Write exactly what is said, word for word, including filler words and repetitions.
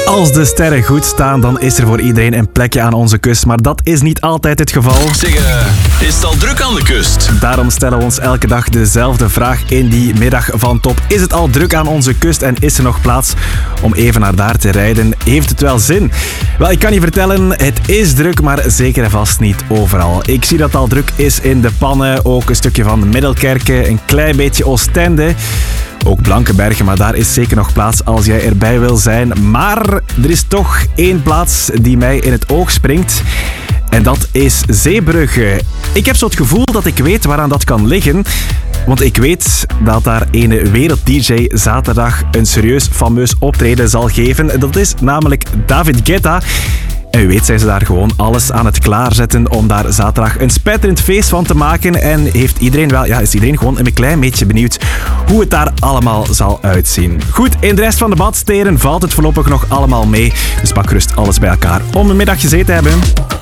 Als de sterren goed staan, dan is er voor iedereen een plekje aan onze kust. Maar dat is niet altijd het geval. Zeg, uh, is het al druk aan de kust? Daarom stellen we ons elke dag dezelfde vraag in die middag van Top. Is het al druk aan onze kust en is er nog plaats om even naar daar te rijden? Heeft het wel zin? Wel, ik kan je vertellen, het is druk, maar zeker en vast niet overal. Ik zie dat het al druk is in de Pannen, ook een stukje van Middelkerke, een klein beetje Oostende. Ook Blankenbergen, maar daar is zeker nog plaats als jij erbij wil zijn. Maar er is toch één plaats die mij in het oog springt. En dat is Zeebrugge. Ik heb zo het gevoel dat ik weet waaraan dat kan liggen. Want ik weet dat daar ene wereld-D J zaterdag een serieus fameus optreden zal geven. Dat is namelijk David Guetta. En u weet zijn ze daar gewoon alles aan het klaarzetten om daar zaterdag een spetterend feest van te maken. En heeft iedereen wel, ja, is iedereen gewoon een klein beetje benieuwd hoe het daar allemaal zal uitzien. Goed, in de rest van de badsteden valt het voorlopig nog allemaal mee. Dus pak gerust alles bij elkaar om een middagje zee te hebben.